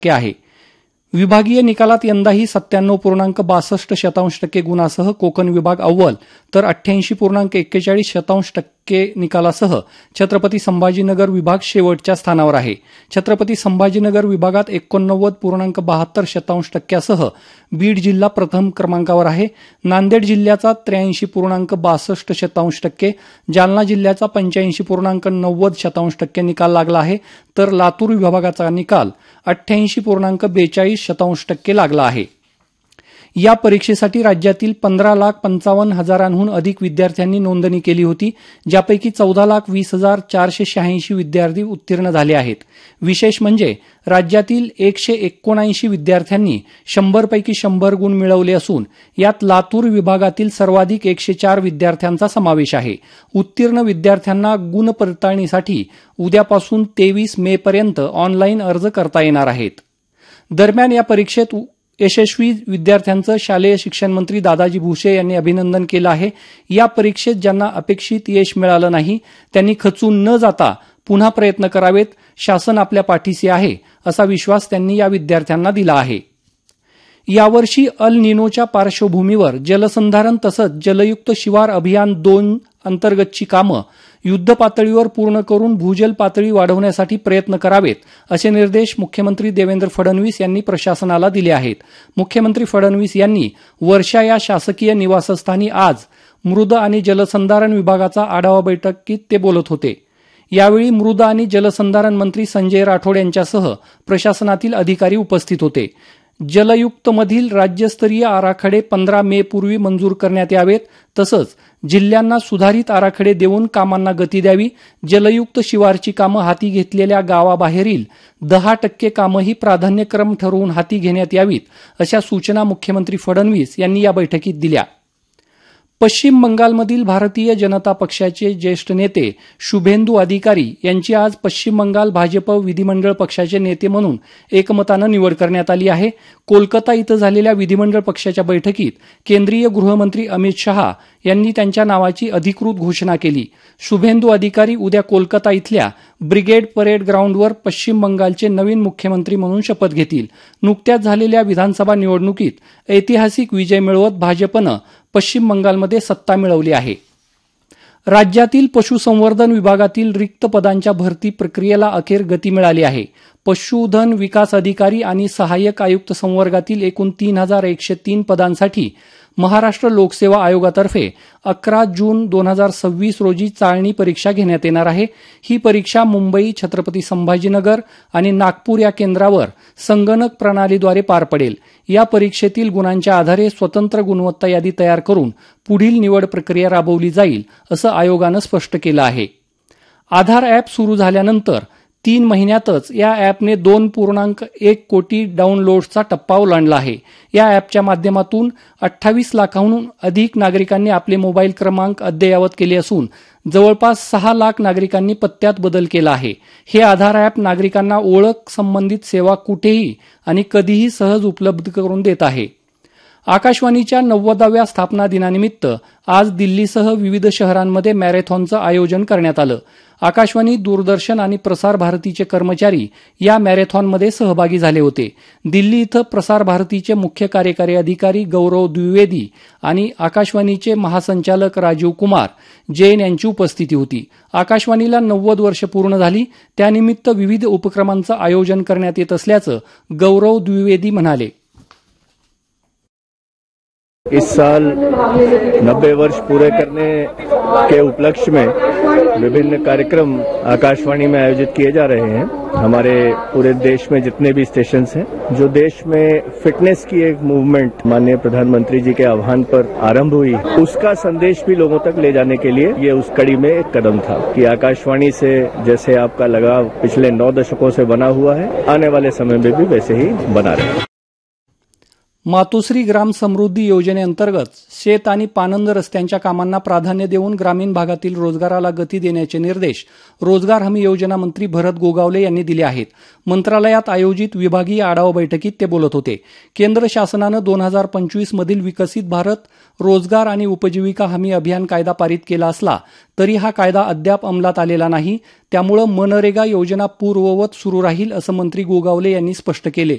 आहे. विभागीय निकालात यंदाही 97.62% गुणासह कोकण विभाग अव्वल तर 88.41% निकालासह छत्रपती संभाजीनगर विभाग शेवटच्या स्थानावर आहे. छत्रपती संभाजीनगर विभागात 89.72% सह बीड जिल्हा प्रथम क्रमांकावर आहे. नांदेड जिल्ह्याचा 83.62%, जालना जिल्ह्याचा 85.90% निकाल लागला आहे, तर लातूर विभागाचा निकाल 88.42% लागला आहे. या परीक्षेसाठी राज्यातील 15,55,000हून अधिक विद्यार्थ्यांनी नोंदणी केली होती, ज्यापैकी 14,20,486 विद्यार्थी उत्तीर्ण झाले आहेत. विशेष म्हणजे राज्यातील 179 विद्यार्थ्यांनी 100 पैकी 100 गुण मिळवले असून यात लातूर विभागातील सर्वाधिक 104 विद्यार्थ्यांचा समावेश आहे. उत्तीर्ण विद्यार्थ्यांना गुण पडताळणीसाठी उद्यापासून 23 मे पर्यंत ऑनलाईन अर्ज करता येणार आहेत. दरम्यान या परीक्षेत यशस्वी विद्यार्थ्यांचं शालेय शिक्षण मंत्री दादाजी भुसे यांनी अभिनंदन केलं आहे. या परीक्षेत ज्यांना अपेक्षित यश मिळालं नाही त्यांनी खचून न जाता पुन्हा प्रयत्न करावेत. शासन आपल्या पाठीशी आहे असा विश्वास त्यांनी या विद्यार्थ्यांना दिला आहे. यावर्षी अल निनोच्या पार्श्वभूमीवर जलसंधारण तसंच जलयुक्त शिवार अभियान 2 अंतर्गतची कामं युद्धपातळीवर पूर्ण करून भूजल पातळी वाढवण्यासाठी प्रयत्न करावेत असे निर्देश मुख्यमंत्री देवेंद्र फडणवीस यांनी प्रशासनाला दिले आहेत. मुख्यमंत्री फडणवीस यांनी वर्षा या शासकीय निवासस्थानी आज मृद आणि जलसंधारण विभागाचा आढावा बैठकीत ते बोलत होते. यावेळी मृद आणि जलसंधारण मंत्री संजय राठोड यांच्यासह प्रशासनातील अधिकारी उपस्थित होते. जलयुक्तमधील राज्यस्तरीय आराखडे 15 मे पूर्वी मंजूर करण्यात यावेत. तसंच जिल्ह्यांना सुधारित आराखडे देऊन कामांना गती द्यावी. जलयुक्त शिवारची कामं हाती घेतलेल्या गावाबाहेरील 10% कामंही प्राधान्यक्रम ठरवून हाती घेण्यात यावीत अशा सूचना मुख्यमंत्री फडणवीस यांनी या बैठकीत दिल्या. पश्चिम बंगालमधील भारतीय जनता पक्षाचे ज्येष्ठ नेते शुभेंदू अधिकारी यांची आज पश्चिम बंगाल भाजप विधिमंडळ पक्षाचे नेते म्हणून एकमतानं निवड करण्यात आली आहे. कोलकाता इथं झालेल्या विधिमंडळ पक्षाच्या बैठकीत केंद्रीय गृहमंत्री अमित शहा यांनी त्यांच्या नावाची अधिकृत घोषणा केली. शुभेंदू अधिकारी उद्या कोलकाता इथल्या ब्रिगेड परेड ग्राउंडवर पश्चिम बंगालचे नवीन मुख्यमंत्री म्हणून शपथ घेतील. नुकत्याच झालेल्या विधानसभा निवडणुकीत ऐतिहासिक विजय मिळवत भाजपनं पश्चिम बंगालमध्ये सत्ता मिळवली आहे. राज्यातील पशुसंवर्धन विभागातील रिक्त पदांच्या भरती प्रक्रियेला अखेर गती मिळाली आहे. पशुधन विकास अधिकारी आणि सहाय्यक आयुक्त संवर्गातील एकूण 3,103 पदांसाठी महाराष्ट्र लोकसेवा आयोगातर्फे 11 जून 2026 रोजी चाळणी परीक्षा घेण्यात येणार आहे. ही परीक्षा मुंबई, छत्रपती संभाजीनगर आणि नागपूर या केंद्रावर संगणक प्रणालीद्वारे पार पडेल. या परीक्षेतील गुणांच्या आधारे स्वतंत्र गुणवत्ता यादी तयार करून पुढील निवड प्रक्रिया राबवली जाईल असं आयोगानं स्पष्ट केलं आहे. आधार अॅप सुरू झाल्यानंतर 3 महिन्यातच या अॅपने 2.1 कोटी डाऊनलोड्सचा टप्पा ओलांडला आहे. या अॅपच्या माध्यमातून 28 लाखांहून अधिक नागरिकांनी आपले मोबाईल क्रमांक अद्ययावत केले असून जवळपास 6 लाख नागरिकांनी पत्त्यात बदल केला आहे. हे आधार अॅप नागरिकांना ओळख संबंधित सेवा कुठेही आणि कधीही सहज उपलब्ध करून देत आहे. आकाशवाणीच्या 90व्या स्थापना दिनानिमित्त आज दिल्लीसह विविध शहरांमध्ये मॅरेथॉनचं आयोजन करण्यात आलं. आकाशवाणी, दूरदर्शन आणि प्रसार भारतीचे कर्मचारी या मॅरेथॉनमध्ये सहभागी झाले होते. दिल्ली इथं प्रसार भारतीचे मुख्य कार्यकारी अधिकारी गौरव द्विवेदी आणि आकाशवाणीचे महासंचालक राजीव कुमार जैन यांची उपस्थिती होती. आकाशवाणीला 90 वर्ष पूर्ण झाली, त्यानिमित्त विविध उपक्रमांचं आयोजन करण्यात येत असल्याचं गौरव द्विवेदी म्हणाले. इस साल 90 वर्ष पूरे करने के उपलक्ष्य में विभिन्न कार्यक्रम आकाशवाणी में आयोजित किए जा रहे हैं. हमारे पूरे देश में जितने भी स्टेशंस हैं, जो देश में फिटनेस की एक मूवमेंट माननीय प्रधानमंत्री जी के आह्वान पर आरंभ हुई, उसका संदेश भी लोगों तक ले जाने के लिए ये उस कड़ी में एक कदम था कि आकाशवाणी से जैसे आपका लगाव पिछले 9 दशकों से बना हुआ है, आने वाले समय में भी वैसे ही बना रहे. मातोश्री ग्राम समृद्धी योजनेअंतर्गत शेत आणि पानंद रस्त्यांच्या कामांना प्राधान्य देऊन ग्रामीण भागातील रोजगाराला गती देण्याचे निर्देश रोजगार हमी योजना मंत्री भरत गोगावले यांनी दिले आहेत. मंत्रालयात आयोजित विभागीय आढावा बैठकीत ते बोलत होते. केंद्र शासनानं 2025 मधील विकसित भारत रोजगार आणि उपजीविका हमी अभियान कायदा पारित केला असला तरी हा कायदा अद्याप अंमलात आलेला नाही. त्यामुळे मनरेगा योजना पूर्ववत सुरू राहील असं मंत्री गोगावले यांनी स्पष्ट केले.